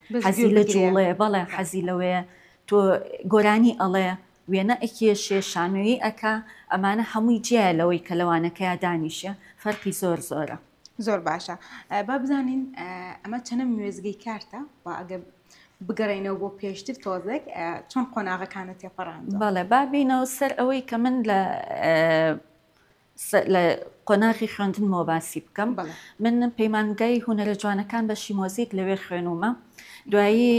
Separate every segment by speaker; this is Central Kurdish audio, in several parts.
Speaker 1: حەزی لە جوڵێ بەڵێ حەزی لەوەیە تۆ گۆرانی ئەڵێ وێنە ئەکێشێ شانۆیی ئەکا ئەمانە هەمووی جیای لەوەی کە لەوانەکەیا دانیشە فەرقی زۆر زۆرە.
Speaker 2: زۆر باشە. با بزانین ئەمە چەنە وێزگەی کارتە با ئەگە بگەڕێنەوە بۆ پێشتر تۆزێک چۆن قۆناغەکانە تێپەڕاندەوە.
Speaker 1: بەڵێ بابینەوە سەر ئەوەی کە من لە قۆناغی خوێندنەوە باسی بکەم. من پەیمانگای هونەرە جوانەکان بەشی مۆزیک لەوێ خوێنومە. دوایی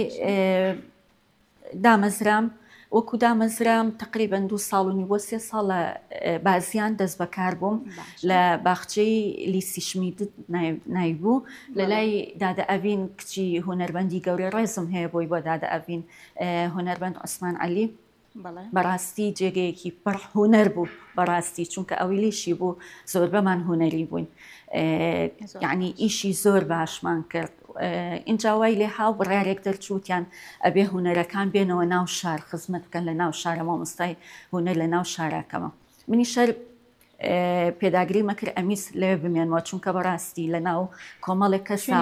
Speaker 1: دامەزرام وەکو دامەزرام تقریبەن 2 ساڵ و نیوە 3 ساڵە بازیان دەست بەکار بووم لە باخچەی لیسی شمیدت نایبوو لە لای دادە ئەڤین کچی هونەربەندی گەورەی ڕێزم هەیە بۆی بۆ دادە ئەڤین هونەربەند عوسمان عەلی. بەڕاستی جێگەیەکی پڕ هونەر بوو بەڕاستی چونکە ئەوی لیشی بوو زۆر بەمان هونەری بووین یعنی ئیشی زۆر باشمان کرد. اینجا وای لێ هاو بڕارێک دەرچووتیان ئەبێ هونەرەکان بێنەوە ناو شار خزمەت بکەن لە ناو شارە مامۆستای هونەر لە ناو شارەکەمە. منی شەر پێداگری مەکرد ئەمیس لەوێ بمێنەوە چونکە بەڕاستی لە ناو کۆمەڵێک کەسا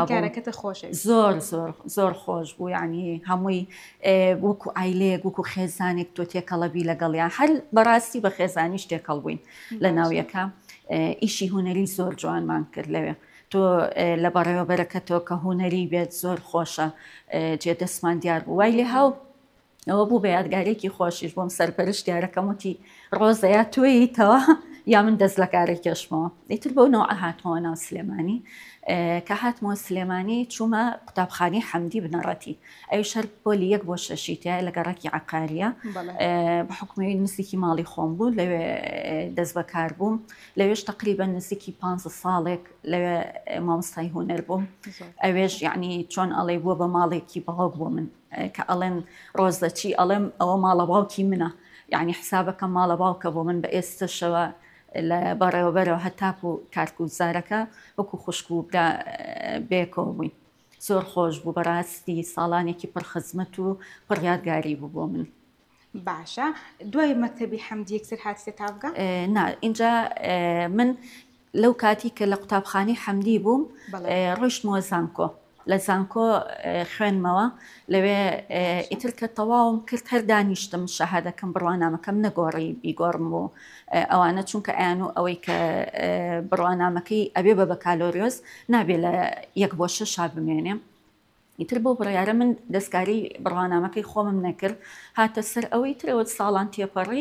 Speaker 1: زۆر خۆش بوو یعنی هەمووی وەکو ئایلەیەک وەکو خێزانێک تۆ تێکەڵەبی لەگەڵیان هەر بەڕاستی بە خێزانیش تێکەڵ بووین لە ناویەکە. ئیشی هونەری زۆر جوانمان کرد لەوێ. تۆ لە بەڕێوەبەرەکەتەوە کە هونەری بێت زۆر خۆشە جێ دەستمان دیار بوو. وای لێ هاو ئەوە بوو بە یادگارێکی خۆشیش بۆم سەرپەرشت دیارەکەم وتی ڕۆزەیە تۆیتەوە یا من دەست لە کارێک کێشمەوە. ئیتر بۆ نەوە هاتمەوە ناو سلێمانی کە هاتمەوە سلێمانی چوومە قوتابخانەی حەمدی بنەڕەتی ئەوی شەر پۆلی 1 بۆ 6 تایە لە گەڕەکی عەقاریە بە حکومەوەی نزیکی ماڵی خۆم بوو لەوێ دەست بەکار بووم. لەوێش تقریبەن نزیکی 15 ساڵێک لەوێ مامۆستای هونەر بووم. ئەوێش یعنی چۆن ئەڵێ بووە بە ماڵێکی باوک بۆ من کە ئەڵێن ڕۆزە چی ئەڵێم ئەوە ماڵە باوکی منە یعنی حسابەکە ماڵە باوکە بۆ من بە ئێستشەوە لە بەڕێوەبەرەوە هەتاپ و کارکوزارەکە وەکو خوشک و بێکەوە بووین. زۆر خۆش بوو بەڕاستی ساڵانێکی پڕخزمەت و پڕیادگاری بوو بۆ من.
Speaker 2: باشە دوای مەکتەبی حەمدی یەکسەر هاتیتە تا بگە؟
Speaker 1: نا ئینجا من لەو کاتی کە لە قوتابخانەی حەمدی بووم ڕۆیشتمەوە زانکۆ لە زانکۆ خوێنمەوە لەوێ ئیتر کە تەواوم کرد هەر دانیشتم شەهادەکەم بڕوانامەکەم نەگۆڕی بیگۆڕم بوو ئەوانە چونکە ئەیان و ئەوەی کە بڕوانامەکەی ئەبێ بە بەکالۆریۆس نابێ لە 1 بۆ 6 بمێنێم. ئیتر بۆ بڕیارە من دەستکاری بڕوانامەکەی خۆمم نەکرد هاتە سەر ئەوەی ترەوە ساڵان تێپەڕی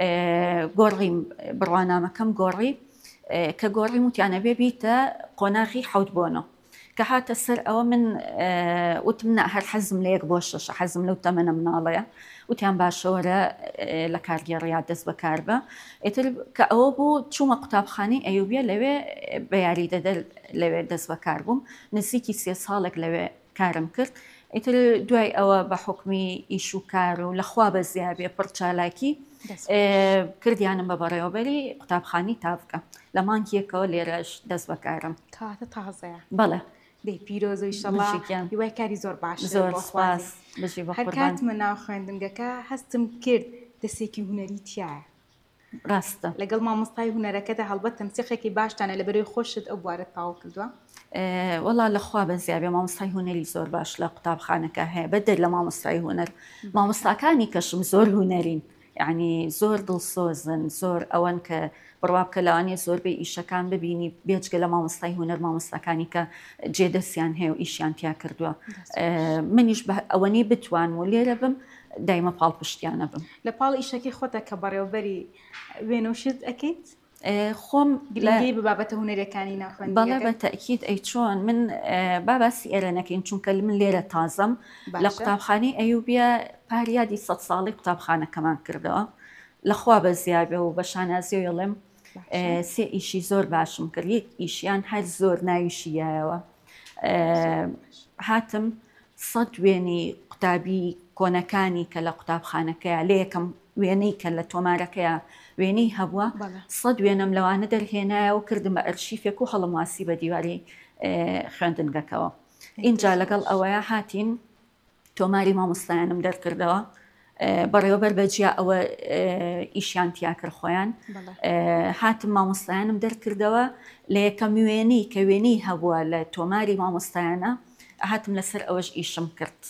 Speaker 1: گۆڕی بڕوانامەکەم گۆڕی کە گۆڕی وتیانە بێ بیتە قۆناغی 7 بۆنەوە کە هاتە سەر ئەوە من وتم هەر حەزم لە 1 بۆ 6 حەزم لەو تەمەنە مناڵەیە وتیان باشەوەرە لە کارگێڕیا دەست بەکار بە. ئیتر کە ئەوە بوو چوومە قوتابخانەی ئەیوبیە لەوێ بە یاریدەدە لەوێ دەست بەکار بووم نزیکی 3 ساڵێک لەوێ کارم کرد. ئیتر دوای ئەوە بە حکمی ئیش و کار و لەخوا بە زیابێ پڕچالاکی کردیانم بە بەڕێوەبەری قوتابخانی تاڤگە لە مانگیەکەوە لێرەش دەست بەکارم
Speaker 2: کاتە تازەیە.
Speaker 1: بەڵێ
Speaker 2: دەی پیرۆز و ئیشەڵڵا هیوای کاری زۆر باش
Speaker 1: زۆر سپاس
Speaker 2: هەر کاتمە ناو خوێندنگەکە هەستم کرد دەستێکی هونەری تایە
Speaker 1: ڕاستە
Speaker 2: لەگەڵ مامۆستای هونەرەکەدا هەڵبەت تەمسیحێکی باشتانە لەبەرەوەی خۆشت ئەو بوارە تاو کردووە.
Speaker 1: وەڵا لەخوا بە زیابێ مامۆستای هونەری زۆر باش لە قوتابخانەکە هەیە بەدەر لە مامۆستای هونەر مامۆستاکانی کەشم زۆر هونەرین یعنی زۆر دڵسۆزن زۆر ئەوەن کە بڕوابکە لەوانێ زۆربەی ئیشەکان ببینی بێجگە لە مامۆستای هونەر مامۆستاکانی کە جێدەستیان هەیە و ئیشیان تیا کردووە. منیش ئەوەنەی بتوان و لێرە بم دایمە پاڵ پشتیانە بم.
Speaker 2: لە پاڵ ئیشەکەی خۆتە کە بەڕێوەبەری وێنەوشت ئەەکەیت
Speaker 1: خۆم
Speaker 2: گرنگی بە بابەتە هونەرەکانی ناخوێن.
Speaker 1: بەڵێ بە تەکید ئەی چۆن من باباسی ئێرە نەکەین چونکە من لێرە تازەم لە قوتابخانەی ئەیوبیە پاریادی 100 ساڵی قوتابخانەکەمان کردەوە لەخوا بە زیابێ و بە شانازی وڵێم 3 ئیشی زۆر باشم کرد. یەک ئیشیان هەر زۆر ناویشیایەوە هاتم 100 وێنی قوتابی کۆنەکانی کە لە قوتابخانەکەیە لە یەکەم وێنەی کە لە تۆمارەکەیە وێنەی هەبووە 100 وێنەم لەوانە دەرهێنایە و کردم بە ئەرشیفێک و هەڵمواسی بە دیواری خوێندنگەکەەوە. اینجا لەگەڵ ئەوەیە هاتین تۆماری مامۆستایانم دەرکردەوە بەڕێوەبەر بەجیا ئەوە ئیشیان تیا کرد خۆیان هاتم مامۆستایانم دەرکردەوە لە یەکەم وێنەی کە وێنەی هەبووە لە تۆماری مامۆستایانە هاتم لەسەر ئەوەش ئیشم کرد